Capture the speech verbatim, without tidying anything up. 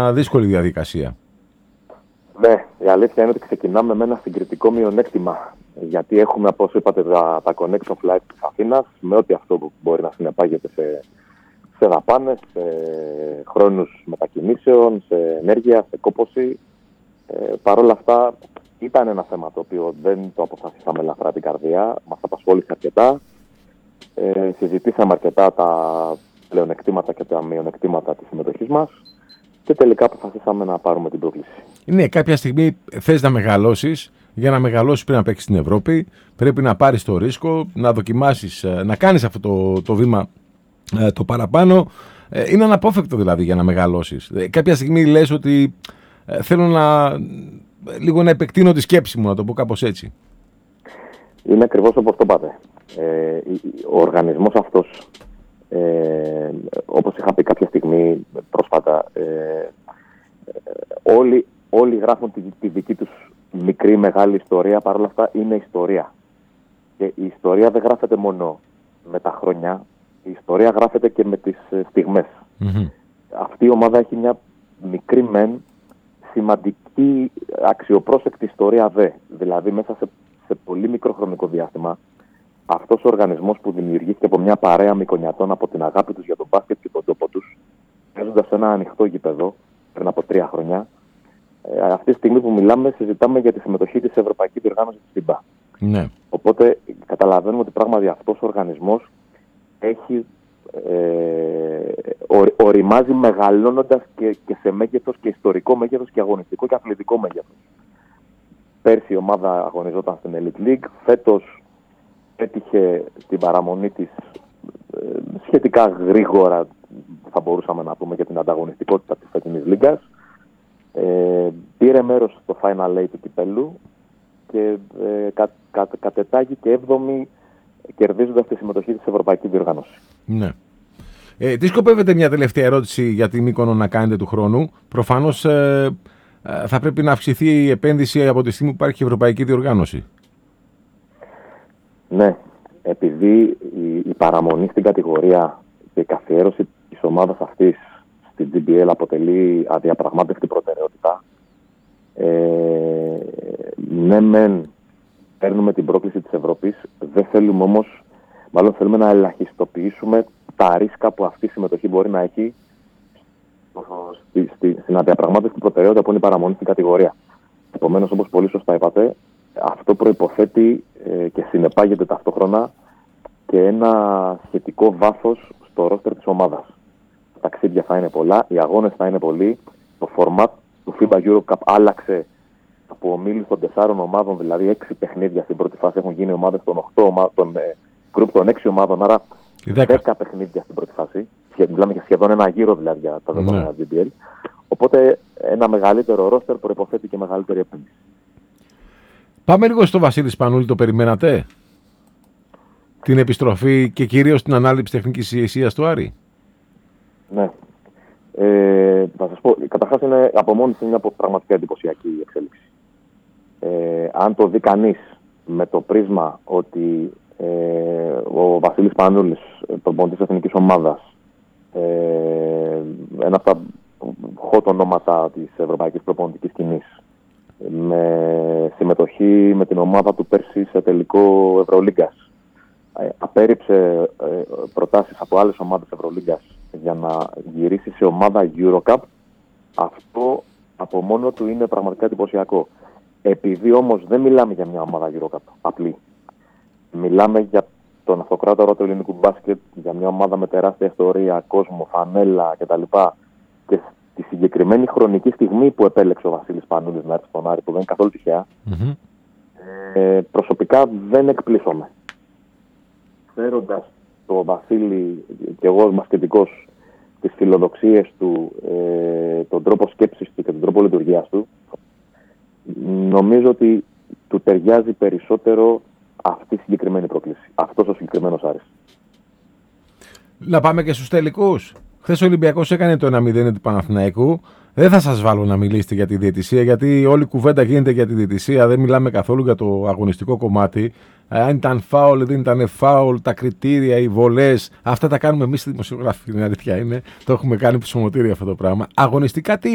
μια δύσκολη διαδικασία. Ναι, η αλήθεια είναι ότι ξεκινάμε με ένα συγκριτικό μειονέκτημα. Γιατί έχουμε, όπως είπατε, τα, τα connection flights της Αθήνας, με ό,τι αυτό που μπορεί να συνεπάγεται σε, σε δαπάνες, σε χρόνους μετακινήσεων, σε ενέργεια, σε κόπωση. Ε, Παρ' όλα αυτά, ήταν ένα θέμα το οποίο δεν το αποφασίσαμε ελαφρά την καρδιά, μας απασχόλησε αρκετά. Ε, συζητήσαμε αρκετά τα πλεονεκτήματα και τα μειονεκτήματα της συμμετοχής μας και τελικά αποφασίσαμε να πάρουμε την πρόκληση. Ναι, κάποια στιγμή θες να μεγαλώσεις. Για να μεγαλώσεις πρέπει να παίξεις στην Ευρώπη, πρέπει να πάρεις το ρίσκο, να δοκιμάσεις, να κάνεις αυτό το, το βήμα το παραπάνω. Είναι αναπόφευκτο δηλαδή για να μεγαλώσεις. Κάποια στιγμή λες ότι θέλω να, λίγο να επεκτείνω τη σκέψη μου, να το πω κάπως έτσι. Είναι ακριβώς όπως το είπατε. Ε, ο οργανισμός αυτός, ε, όπως είχα πει κάποια στιγμή πρόσφατα, ε, ε, όλοι, όλοι γράφουν τη, τη δική τους μικρή μεγάλη ιστορία, παρόλα αυτά είναι ιστορία. Και η ιστορία δεν γράφεται μόνο με τα χρόνια, η ιστορία γράφεται και με τις στιγμές. Mm-hmm. Αυτή η ομάδα έχει μια μικρή μεν, σημαντική, αξιοπρόσεκτη ιστορία δε. Δηλαδή μέσα σε, σε πολύ μικρό χρονικό διάστημα, αυτός ο οργανισμός που δημιουργήθηκε από μια παρέα μικονιατών από την αγάπη τους για τον μπάσκετ και τον τόπο τους, παίζοντας σε ένα ανοιχτό γήπεδο πριν από τρία χρόνια, ε, αυτή τη στιγμή που μιλάμε, συζητάμε για τη συμμετοχή της Ευρωπαϊκής Διοργάνωσης της ΦΙΜΠΑ. Ναι. Οπότε καταλαβαίνουμε ότι πράγματι αυτός ο οργανισμός έχει, ε, ο, οριμάζει μεγαλώνοντας και, και σε μέγεθος και ιστορικό μέγεθος και αγωνιστικό και αθλητικό μέγεθος. Πέρσι η ομάδα αγωνιζόταν στην Elite League, φέτος έτυχε την παραμονή της ε, σχετικά γρήγορα, θα μπορούσαμε να πούμε, για την ανταγωνιστικότητα της φετινής Λίγκας. Ε, πήρε μέρος στο Final Eight του κυπέλλου και ε, κα, κα, κατετάγει και έβδομη, κερδίζοντας τη συμμετοχή της Ευρωπαϊκής Διοργάνωσης. Ναι. Ε, τι σκοπεύετε, μια τελευταία ερώτηση για την Μύκονο να κάνετε του χρόνου? Προφανώς ε, ε, θα πρέπει να αυξηθεί η επένδυση από τη στιγμή που υπάρχει η Ευρωπαϊκή Διοργάνωση. Ναι, επειδή η, η παραμονή στην κατηγορία και η καθιέρωση της ομάδας αυτής στην τζι μπι ελ αποτελεί αδιαπραγμάτευτη προτεραιότητα. Ε, ναι, μεν παίρνουμε την πρόκληση της Ευρώπης, δεν θέλουμε όμως, μάλλον θέλουμε να ελαχιστοποιήσουμε τα ρίσκα που αυτή η συμμετοχή μπορεί να έχει στη, στη, στην αδιαπραγμάτευτη προτεραιότητα που είναι η παραμονή στην κατηγορία. Επομένως, όπως πολύ σωστά είπατε, αυτό προϋποθέτει ε, και συνεπάγεται ταυτόχρονα και ένα σχετικό βάθος στο ρόστερ της ομάδας. Τα ταξίδια θα είναι πολλά, οι αγώνες θα είναι πολλοί, το format του FIBA Eurocup άλλαξε από ομίλους των τεσσάρων ομάδων, δηλαδή έξι παιχνίδια στην πρώτη φάση, έχουν γίνει ομάδες των οκτώ ομάδων, των γκρουπ των έξι ομάδων, άρα δέκα παιχνίδια στην πρώτη φάση. Μιλάμε για σχεδόν ένα γύρο δηλαδή για τα δεδομένα τζι μπι ελ. Οπότε ένα μεγαλύτερο ρόστερ προϋποθέτει και μεγαλύτερη επένδυση. Πάμε λίγο στο Βασίλη Σπανούλη, το περιμένατε? Την επιστροφή και κυρίως την ανάληψη τεχνικής ηγεσίας του Άρη. Ναι. Ε, θα σας πω, καταρχάς είναι από μόνη της μια πραγματικά εντυπωσιακή εξέλιξη. Ε, αν το δει κανείς με το πρίσμα ότι ε, ο Βασίλης Σπανούλης, προπονητής εθνικής ομάδας, ε, ένα από τα hot ονόματα της ευρωπαϊκής προπονητικής σκηνής, με συμμετοχή με την ομάδα του πέρσι σε τελικό Ευρωλίγκας, ε, απέρριψε ε, προτάσεις από άλλες ομάδες Ευρωλίγκας για να γυρίσει σε ομάδα Eurocup, αυτό από μόνο του είναι πραγματικά εντυπωσιακό. Επειδή όμως δεν μιλάμε για μια ομάδα Eurocup απλή, μιλάμε για τον αυτοκράτορα του ελληνικού μπάσκετ, για μια ομάδα με τεράστια ιστορία, κόσμο, φανέλα κτλ. Και τη συγκεκριμένη χρονική στιγμή που επέλεξε ο Βασίλης Σπανούλης να έρθει στον Άρη, που δεν είναι καθόλου τυχαία, mm-hmm. ε, προσωπικά δεν εκπλήσωμαι. Ξέροντας το Βασίλη και εγώ μπασκετικός, τις φιλοδοξίες του, ε, τον τρόπο σκέψης του και τον τρόπο λειτουργίας του, νομίζω ότι του ταιριάζει περισσότερο αυτή η συγκεκριμένη πρόκληση. Αυτός ο συγκεκριμένος Άρης. Να πάμε και στους τελικούς. Χθες ο Ολυμπιακός έκανε το ένα μηδέν του Παναθηναϊκού. Δεν θα σας βάλω να μιλήσετε για τη διαιτησία, γιατί όλη η κουβέντα γίνεται για τη διαιτησία. Δεν μιλάμε καθόλου για το αγωνιστικό κομμάτι. Αν ήταν φάουλ, δεν ήταν φάουλ, τα κριτήρια, οι βολές. Αυτά τα κάνουμε εμείς οι δημοσιογράφοι. Την αλήθεια είναι. Το έχουμε κάνει ψωμοτήρια αυτό το πράγμα. Αγωνιστικά τι